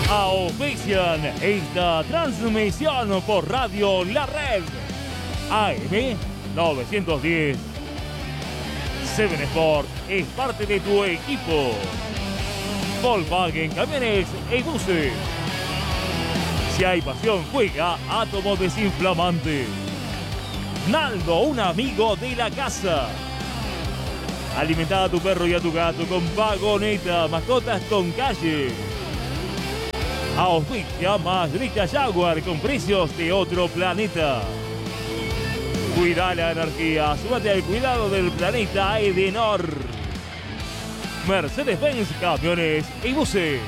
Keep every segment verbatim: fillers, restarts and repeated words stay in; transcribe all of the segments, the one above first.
Auspician esta transmisión por Radio La Red A M novecientos diez. Seven Sport es parte de tu equipo. Volkswagen Camiones y Buses. Si hay pasión, juega Átomo Desinflamante. Naldo, un amigo de la casa. Alimenta a tu perro y a tu gato con Vagoneta, mascotas con calle. Auspicia Mazda Jaguar con precios de otro planeta. Cuida la energía, súbate al cuidado del planeta Edenor. Mercedes-Benz Camiones y Buses.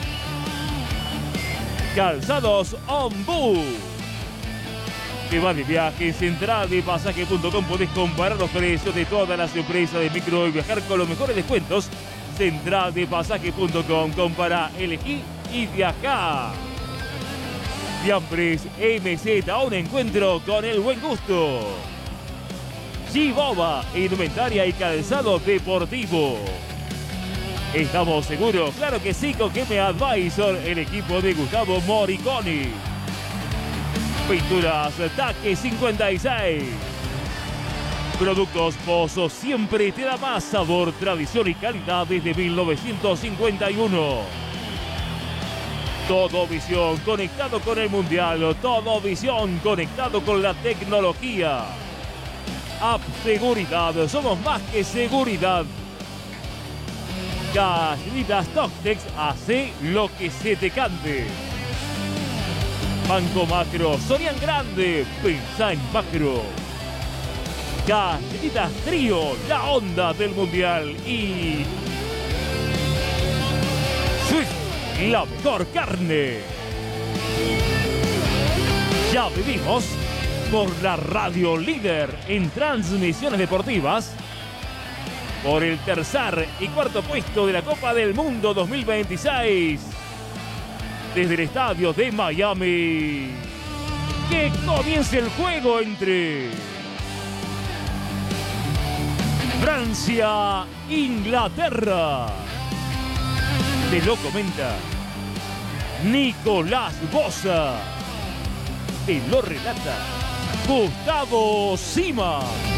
Calzados Ombú. Te vas de viaje, central de pasaje punto com. Podés comparar los precios de todas las empresas de micro y viajar con los mejores descuentos. central de pasaje punto com. Compara, elegí y viajá. Fiambres M Z, un encuentro con el buen gusto. G-Boba, indumentaria y calzado deportivo. ¿Estamos seguros? Claro que sí, con G M Advisor, el equipo de Gustavo Moriconi. Pinturas Taque cincuenta y seis. Productos Pozo, siempre te da más sabor, tradición y calidad desde mil novecientos cincuenta y uno. Todo Visión, conectado con el mundial. Todo Visión, conectado con la tecnología. App Seguridad, somos más que seguridad. Galletitas Toctex, hace lo que se te cante. Banco Macro, soñan grande, pensá en macro. Galletitas Trío, la onda del mundial. Y Swiss, la mejor carne. Ya vivimos por la radio líder en transmisiones deportivas. Por el tercer y cuarto puesto de la Copa del Mundo dos mil veintiséis. Desde el estadio de Miami. Que comience el juego entre Francia e Inglaterra. Te lo comenta Nicolás Boza. Te lo relata Gustavo Sima.